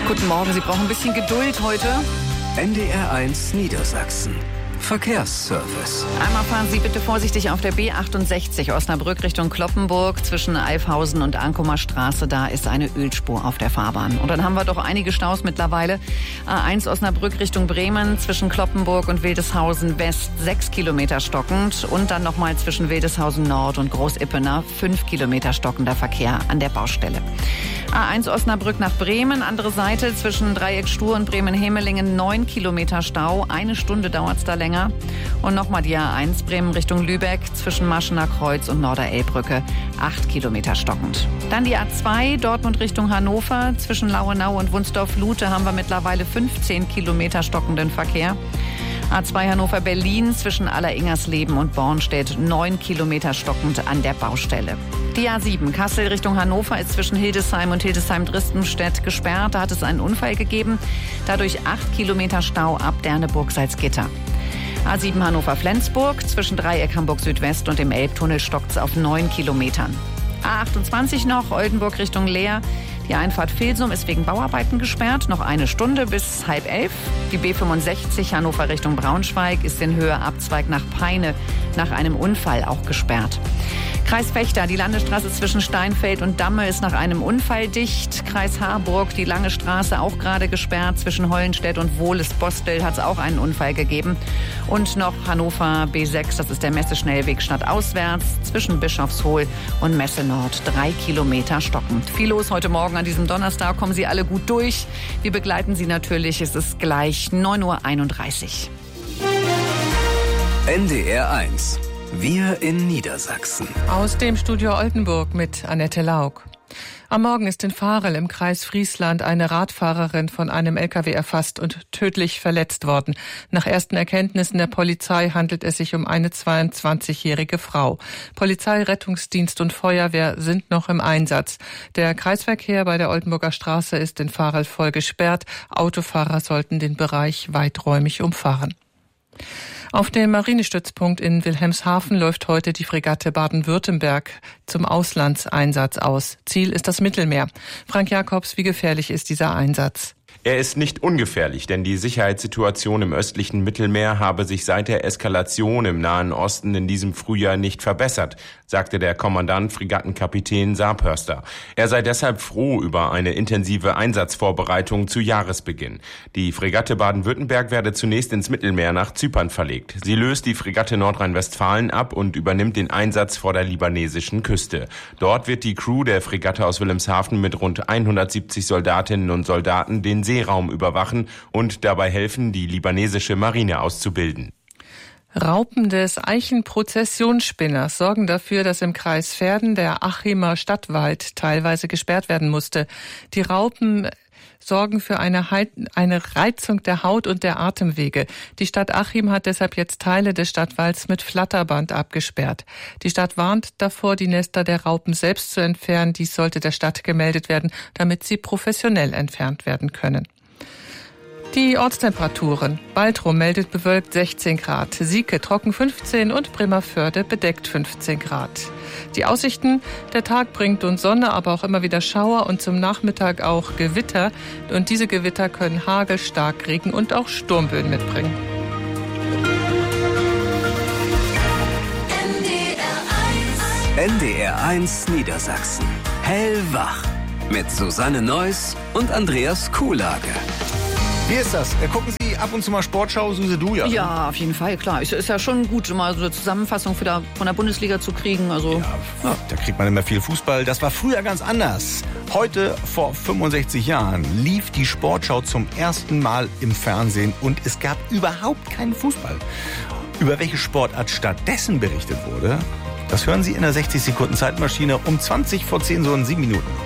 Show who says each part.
Speaker 1: Guten Morgen, Sie brauchen ein bisschen Geduld heute.
Speaker 2: NDR1 Niedersachsen. Verkehrsservice.
Speaker 1: Einmal fahren Sie bitte vorsichtig auf der B68 Osnabrück Richtung Cloppenburg zwischen Eifhausen und Ankumer Straße. Da ist eine Ölspur auf der Fahrbahn. Und dann haben wir doch einige Staus mittlerweile. A1 Osnabrück Richtung Bremen zwischen Cloppenburg und Wildeshausen West 6 Kilometer stockend. Und dann nochmal zwischen Wildeshausen Nord und Großippener 5 Kilometer stockender Verkehr an der Baustelle. A1 Osnabrück nach Bremen, andere Seite zwischen Dreieck Stur und Bremen-Hemelingen 9 Kilometer Stau. 1 Stunde dauert es da länger. Und nochmal die A1 Bremen Richtung Lübeck zwischen Maschener Kreuz und Norderelbbrücke 8 Kilometer stockend. Dann die A2 Dortmund Richtung Hannover zwischen Lauenau und Wunsdorf-Lute haben wir mittlerweile 15 Kilometer stockenden Verkehr. A2 Hannover-Berlin zwischen Alleringersleben und Bornstedt 9 Kilometer stockend an der Baustelle. Die A7 Kassel Richtung Hannover ist zwischen Hildesheim und Hildesheim-Dristenstedt gesperrt. Da hat es einen Unfall gegeben. Dadurch 8 Kilometer Stau ab Derneburg-Salzgitter. A7 Hannover-Flensburg zwischen Dreieck Hamburg-Südwest und dem Elbtunnel stockt es auf 9 Kilometern. A28 noch Oldenburg Richtung Leer. Die Einfahrt Vilsum ist wegen Bauarbeiten gesperrt. Noch 1 Stunde bis 10:30. Die B65 Hannover Richtung Braunschweig ist in Höhe Abzweig nach Peine nach einem Unfall auch gesperrt. Kreis Vechta, die Landesstraße zwischen Steinfeld und Damme ist nach einem Unfall dicht. Kreis Harburg, die Lange Straße auch gerade gesperrt. Zwischen Hollenstedt und Wohles-Bostel hat es auch einen Unfall gegeben. Und noch Hannover B6, das ist der Messeschnellweg stadtauswärts. Zwischen Bischofshohl und Messe Nord 3 Kilometer stockend. Viel los heute Morgen an diesem Donnerstag. Kommen Sie alle gut durch. Wir begleiten Sie natürlich. Es ist gleich 9:31
Speaker 2: Uhr. NDR1. Wir in Niedersachsen.
Speaker 3: Aus dem Studio Oldenburg mit Annette Lauk. Am Morgen ist in Varel im Kreis Friesland eine Radfahrerin von einem LKW erfasst und tödlich verletzt worden. Nach ersten Erkenntnissen der Polizei handelt es sich um eine 22-jährige Frau. Polizei, Rettungsdienst und Feuerwehr sind noch im Einsatz. Der Kreisverkehr bei der Oldenburger Straße ist in Varel voll gesperrt. Autofahrer sollten den Bereich weiträumig umfahren. Auf dem Marinestützpunkt in Wilhelmshaven läuft heute die Fregatte Baden-Württemberg zum Auslandseinsatz aus. Ziel ist das Mittelmeer. Frank Jakobs, wie gefährlich ist dieser Einsatz?
Speaker 4: Er ist nicht ungefährlich, denn die Sicherheitssituation im östlichen Mittelmeer habe sich seit der Eskalation im Nahen Osten in diesem Frühjahr nicht verbessert, sagte der Kommandant Fregattenkapitän Saarpörster. Er sei deshalb froh über eine intensive Einsatzvorbereitung zu Jahresbeginn. Die Fregatte Baden-Württemberg werde zunächst ins Mittelmeer nach Zypern verlegt. Sie löst die Fregatte Nordrhein-Westfalen ab und übernimmt den Einsatz vor der libanesischen Küste. Dort wird die Crew der Fregatte aus Wilhelmshaven mit rund 170 Soldatinnen und Soldaten den Seeraum überwachen und dabei helfen, die libanesische Marine auszubilden.
Speaker 3: Raupen des Eichenprozessionsspinners sorgen dafür, dass im Kreis Verden der Achimer Stadtwald teilweise gesperrt werden musste. Die Raupen sorgen für eine Reizung der Haut und der Atemwege. Die Stadt Achim hat deshalb jetzt Teile des Stadtwalds mit Flatterband abgesperrt. Die Stadt warnt davor, die Nester der Raupen selbst zu entfernen. Dies sollte der Stadt gemeldet werden, damit sie professionell entfernt werden können. Die Ortstemperaturen. Baltrum meldet bewölkt 16 Grad, Sieke trocken 15 und Bremervörde bedeckt 15 Grad. Die Aussichten, der Tag bringt uns Sonne, aber auch immer wieder Schauer und zum Nachmittag auch Gewitter. Und diese Gewitter können Hagel, Starkregen und auch Sturmböen mitbringen.
Speaker 2: NDR1 Niedersachsen. Hellwach. Mit Susanne Neuss und Andreas Kuhlage.
Speaker 5: Wie ist das? Gucken Sie ab und zu mal Sportschau, Suse, du ja?
Speaker 1: Ja, auf jeden Fall, klar. Ist ja schon gut, mal so eine Zusammenfassung von der Bundesliga zu kriegen. Also,
Speaker 5: ja. Da kriegt man immer viel Fußball. Das war früher ganz anders. Heute, vor 65 Jahren, lief die Sportschau zum ersten Mal im Fernsehen und es gab überhaupt keinen Fußball. Über welche Sportart stattdessen berichtet wurde, das hören Sie in der 60 Sekunden Zeitmaschine um 20 vor 10, so in 7 Minuten.